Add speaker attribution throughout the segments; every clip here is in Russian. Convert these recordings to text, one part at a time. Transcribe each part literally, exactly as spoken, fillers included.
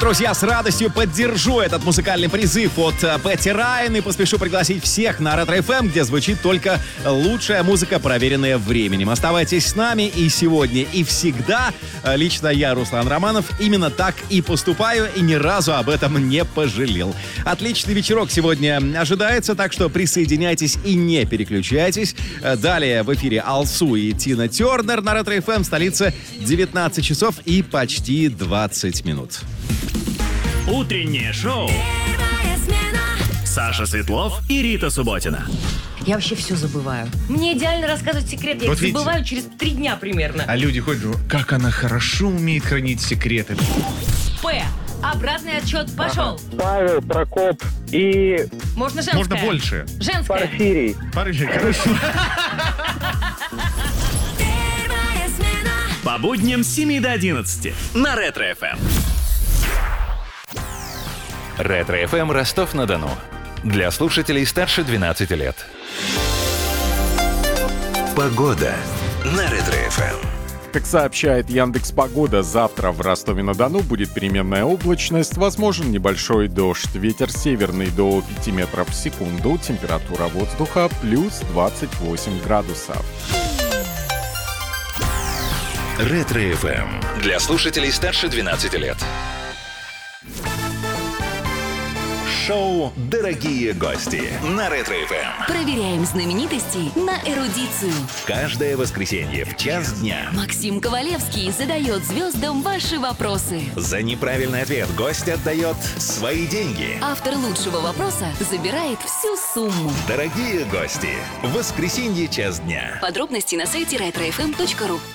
Speaker 1: друзья, с радостью поддержу этот музыкальный призыв от Пэтти Райан и поспешу пригласить всех на Ретро эф эм, где звучит только лучшая музыка, проверенная временем. Оставайтесь с нами и сегодня, и всегда. Лично я, Руслан Романов, именно так и поступаю, и ни разу об этом не пожалел. Отличный вечерок сегодня ожидается, так что присоединяйтесь и не переключайтесь. Далее в эфире Алсу и Тина Тернер на Ретро эф эм, столица, девятнадцать часов и почти двадцать минут.
Speaker 2: Утреннее шоу. Саша Светлов и Рита Субботина.
Speaker 3: Я вообще все забываю. Мне идеально рассказывать секрет. Я
Speaker 4: Вот
Speaker 3: их
Speaker 4: видите?
Speaker 3: забываю через три дня примерно.
Speaker 4: А люди ходят, как она хорошо умеет хранить секреты.
Speaker 3: П. Обратный отчет пошел.
Speaker 5: Павел, Прокоп и
Speaker 3: Можно женское?
Speaker 4: Можно больше.
Speaker 3: Женское.
Speaker 5: Порфирий.
Speaker 4: Порыли, хорошо.
Speaker 2: По будням с семи до одиннадцати на Ретро эф эм.
Speaker 6: Ретро эф эм Ростов-на-Дону. Для слушателей старше двенадцати лет. Погода на Ретро эф эм.
Speaker 7: Как сообщает Яндекс.Погода, завтра в Ростове-на-Дону будет переменная облачность, возможен небольшой дождь. Ветер северный до пяти метров в секунду, температура воздуха плюс двадцать восемь градусов.
Speaker 6: Ретро эф эм. Для слушателей старше двенадцати лет. Шоу «Дорогие гости» на Ретро эф эм.
Speaker 8: Проверяем знаменитостей на эрудицию.
Speaker 6: Каждое воскресенье в час дня.
Speaker 8: Максим Ковалевский задает звездам ваши вопросы.
Speaker 6: За неправильный ответ гость отдает свои деньги.
Speaker 8: Автор лучшего вопроса забирает всю сумму.
Speaker 6: Дорогие гости, в воскресенье час дня.
Speaker 8: Подробности на сайте ретро эф эм точка ру.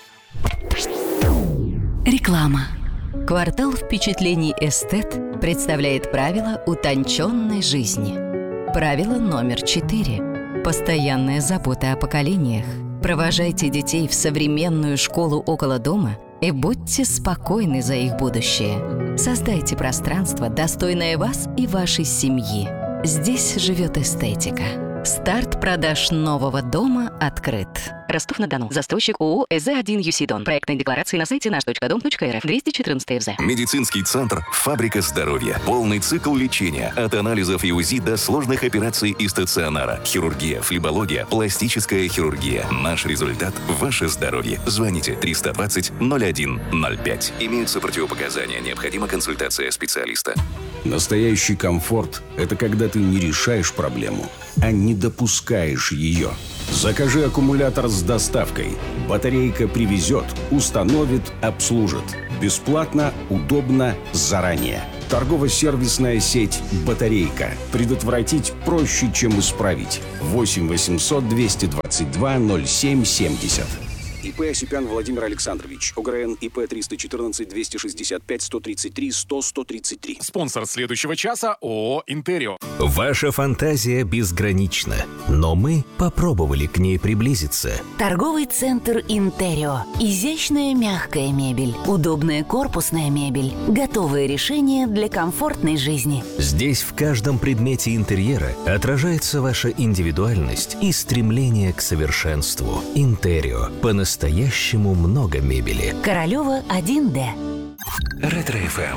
Speaker 8: Реклама. Квартал впечатлений «Эстет» представляет правила утонченной жизни. Правило номер четыре. Постоянная забота о поколениях. Провожайте детей в современную школу около дома и будьте спокойны за их будущее. Создайте пространство, достойное вас и вашей семьи. Здесь живет эстетика. Старт продаж нового дома открыт. Ростов-на-Дону. Застройщик ООО эс зэ один Юсидон. Проектные декларации на сайте наш точка дом точка эр эф. двести четырнадцать эф зэ.
Speaker 9: Медицинский центр «Фабрика здоровья». Полный цикл лечения. От анализов и УЗИ до сложных операций и стационара. Хирургия, флебология, пластическая хирургия. Наш результат – ваше здоровье. Звоните триста двадцать ноль один ноль пять. Имеются противопоказания. Необходима консультация специалиста.
Speaker 10: Настоящий комфорт – это когда ты не решаешь проблему, а не допускаешь ее. Закажи аккумулятор с доставкой. Батарейка привезет, установит, обслужит. Бесплатно, удобно, заранее. Торгово-сервисная сеть «Батарейка». Предотвратить проще, чем исправить. восемь восемьсот двести двадцать два ноль семь семьдесят. ИП Осипян Владимир Александрович. ОГРН ИП триста четырнадцать двести шестьдесят пять сто тридцать три сто сто тридцать три.
Speaker 7: Спонсор следующего часа ООО «Интерио».
Speaker 11: Ваша фантазия безгранична, но мы попробовали к ней приблизиться.
Speaker 8: Торговый центр «Интерио». Изящная мягкая мебель, удобная корпусная мебель, готовые решения для комфортной жизни.
Speaker 11: Здесь в каждом предмете интерьера отражается ваша индивидуальность и стремление к совершенству. «Интерио». По-настоящему много мебели.
Speaker 8: Королева один дэ.
Speaker 6: Ретро эф эм.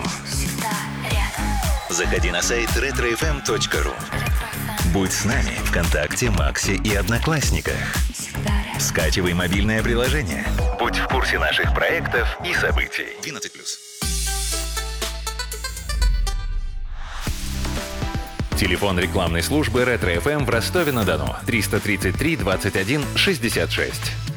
Speaker 6: Заходи на сайт ретро эф эм точка ру. Будь с нами ВКонтакте, Максе и Одноклассниках. Скачивай мобильное приложение. Будь в курсе наших проектов и событий. двенадцать плюс. Телефон рекламной службы Ретро эф эм в Ростове-на-Дону. триста тридцать три двадцать один шестьдесят шесть.